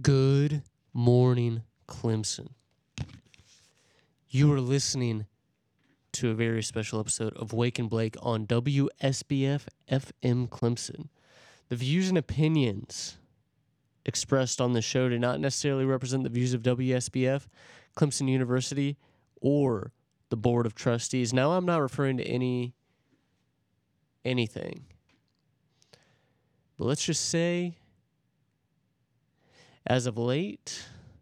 Good morning, Clemson. You are listening to a very special episode of Wake and Blake on WSBF FM Clemson. The views and opinions expressed on the show do not necessarily represent the views of WSBF, Clemson University, or the Board of Trustees. Now, I'm not referring to anything. But let's just say, as of late,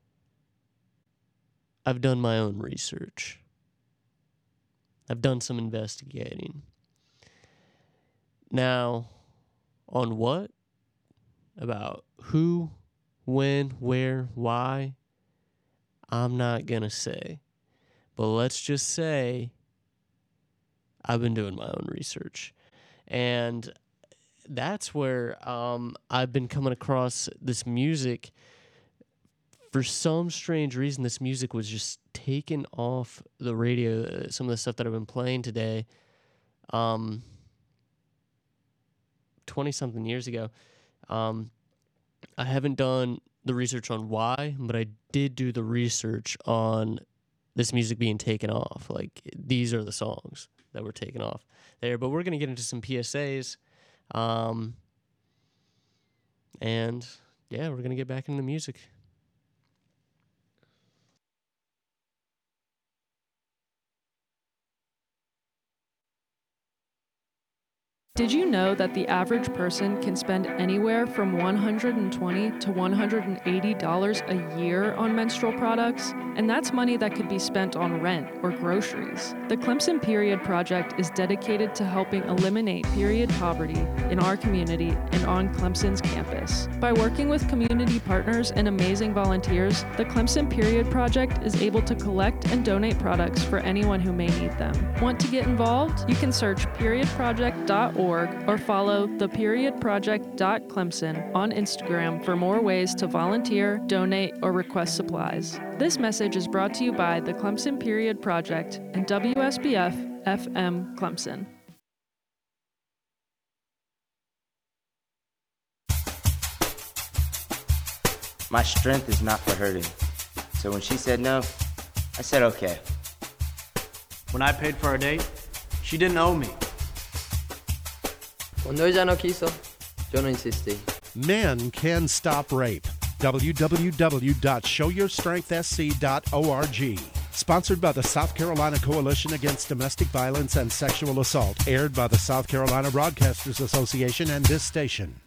I've done my own research. I've done some investigating. Now, on what? About who, when, where, why? I'm not going to say. But let's just say I've been doing my own research. And that's where I've been coming across this music. For some strange reason, this music was just taken off the radio. Some of the stuff that I've been playing today, 20-something years ago. I haven't done the research on why, but I did do the research on this music being taken off. Like, these are the songs that were taken off there. But we're going to get into some PSAs. And, yeah, we're going to get back into the music. Did you know that the average person can spend anywhere from $120 to $180 a year on menstrual products? And that's money that could be spent on rent or groceries. The Clemson Period Project is dedicated to helping eliminate period poverty in our community and on Clemson's campus. By working with community partners and amazing volunteers, the Clemson Period Project is able to collect and donate products for anyone who may need them. Want to get involved? You can search periodproject.org or follow theperiodproject.clemson on Instagram for more ways to volunteer, donate, or request supplies. This message is brought to you by the Clemson Period Project and WSBF FM Clemson. My strength is not for hurting. So when she said no, I said okay. When I paid for our date, she didn't owe me. Cuando ella no quiso, yo no insistí. Men can stop rape. www.showyourstrengthsc.org. Sponsored by the South Carolina Coalition Against Domestic Violence and Sexual Assault. Aired by the South Carolina Broadcasters Association and this station.